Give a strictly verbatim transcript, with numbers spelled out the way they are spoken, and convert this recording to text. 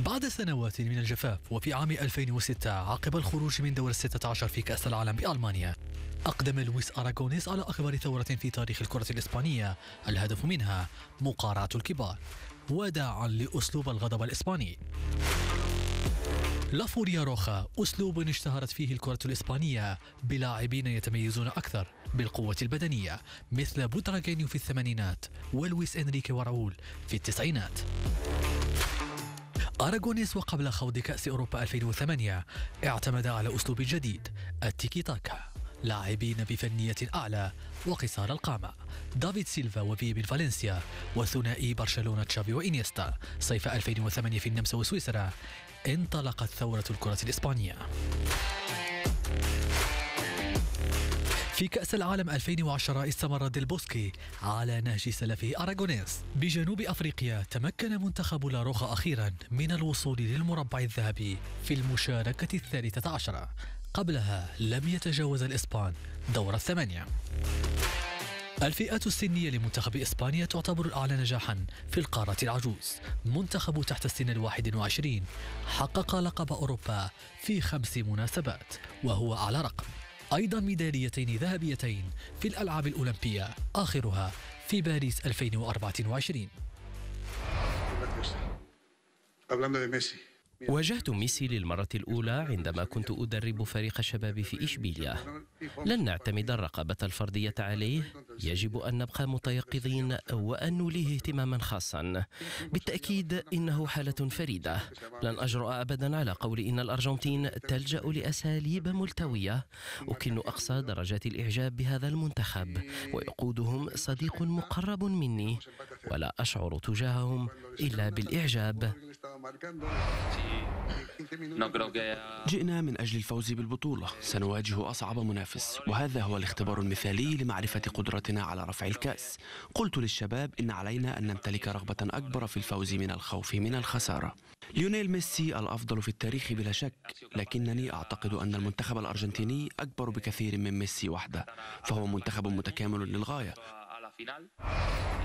بعد سنوات من الجفاف وفي عام ألفين وستة عقب الخروج من دور الستة عشر في كأس العالم بألمانيا، أقدم لويس أراغونيس على أكبر ثورة في تاريخ الكرة الإسبانية، الهدف منها مقارعة الكبار وداعا لأسلوب الغضب الإسباني. لا فوريا روخا أسلوب اشتهرت فيه الكرة الإسبانية بلاعبين يتميزون أكثر بالقوة البدنية مثل بوتراغينيو في الثمانينات ولويس إنريكي وراؤول في التسعينات. أراغونيس وقبل خوض كأس أوروبا ألفين وثمانية اعتمد على أسلوب جديد التيكي تاكا، لاعبين بفنية أعلى وقصار القامة دافيد سيلفا وفي بن فالنسيا وثنائي برشلونة تشافي وإنيستا. صيف ألفين وثمانية في النمسا وسويسرا انطلقت ثورة الكرة الإسبانية. في كأس العالم ألفين وعشرة استمر ديل بوسكي على نهج سلفه أراغونيس. بجنوب أفريقيا تمكن منتخب لاروخا أخيرا من الوصول للمربع الذهبي في المشاركة الثالثة عشرة، قبلها لم يتجاوز الإسبان دور الثمانية. الفئة السنية لمنتخب إسبانيا تعتبر الأعلى نجاحا في القارة العجوز. منتخب تحت السن الواحد وعشرين حقق لقب أوروبا في خمس مناسبات وهو أعلى رقم، أيضا ميداليتين ذهبيتين في الألعاب الأولمبية آخرها في باريس ألفين وأربعة وعشرين. واجهت ميسي للمرة الأولى عندما كنت أدرب فريق الشباب في إشبيلية. لن نعتمد الرقابة الفردية عليه، يجب أن نبقى متيقظين وأن نوليه اهتماما خاصا. بالتأكيد إنه حالة فريدة، لن أجرؤ أبدا على قول إن الأرجنتين تلجأ لأساليب ملتوية. أكن أقصى درجات الإعجاب بهذا المنتخب ويقودهم صديق مقرب مني، ولا أشعر تجاههم إلا بالإعجاب. جئنا من أجل الفوز بالبطولة، سنواجه أصعب منافس، وهذا هو الاختبار المثالي لمعرفة قدرتنا على رفع الكأس. قلت للشباب إن علينا أن نمتلك رغبة أكبر في الفوز من الخوف من الخسارة. ليونيل ميسي الأفضل في التاريخ بلا شك، لكنني أعتقد أن المنتخب الأرجنتيني أكبر بكثير من ميسي وحده، فهو منتخب متكامل للغاية.